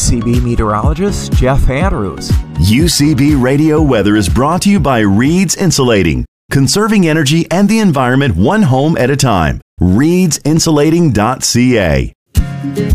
UCB meteorologist Jeff Andrews. UCB Radio Weather is brought to you by Reed's Insulating, conserving energy and the environment one home at a time. ReedsInsulating.ca.